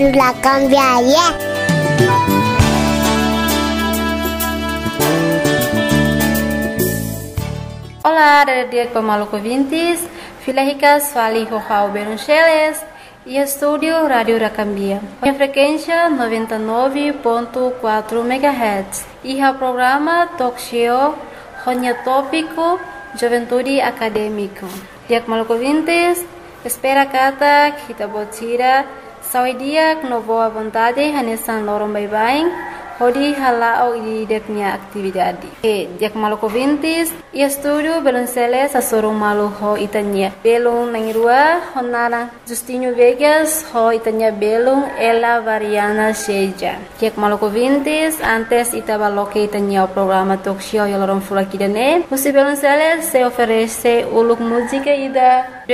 La cambiaria. Olá, dia Pamaluco Vintes, Filahicas Fali Rojao Beruncheles e Estúdio Rádio Racambia. A frequência 99.4 MHz e o programa Talk Show Ronya Tópico Juventude Acadêmico. Dia Pamaluco Vintes, espera kata kita botira saudia no boa vontade hanesan lorong bye-bye. Hodi halao di deknya aktividade. Dia Pamaluco Vintes, e estúdio Belunceles a sorong malu ho itanya. Belung nangirua honara Justinho Vegas ho itanya belung Ela Variana Sheja. Dia Pamaluco Vintes, antes itabaloke itanya o programa talk show yolorong fulakidane. Musi Belunceles se oferece uluk música ida